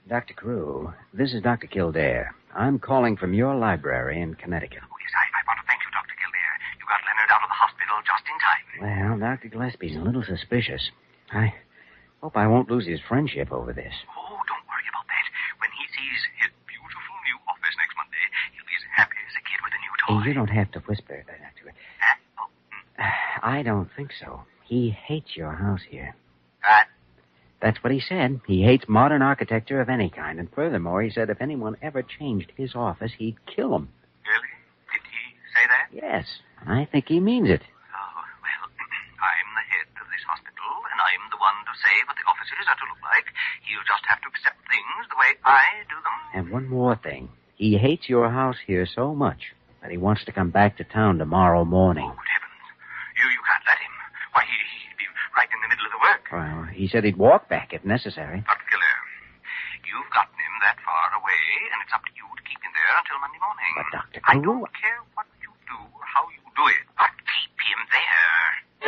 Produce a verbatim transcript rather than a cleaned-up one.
Doctor Carew, this is Doctor Kildare. I'm calling from your library in Connecticut. Oh, yes, I, I want to thank you, Doctor Kildare. You got Leonard out of the hospital just in time. Well, Doctor Gillespie's a little suspicious. I hope I won't lose his friendship over this. Oh, don't worry about that. When he sees his beautiful new office next Monday, he'll be as happy as a kid with a new toy. You don't have to whisper that to it. Huh? Oh, hmm. I don't think so. He hates your house here. Uh, That's what he said. He hates modern architecture of any kind. And furthermore, he said if anyone ever changed his office, he'd kill him. really? Did he say that? Yes, I think he means it. Oh, well, I'm the head of this hospital, and I'm the one to say what the offices are to look like. He'll just have to accept things the way I do them. And one more thing. He hates your house here so much that he wants to come back to town tomorrow morning. Oh, good heavens. You, you can't let him. Why, he, he'd be right in the middle of the work. Well, he said he'd walk back if necessary. Doctor Killer, you've gotten him that far away, and it's up to you to keep him there until Monday morning. But, Doctor I Carew... don't care what you do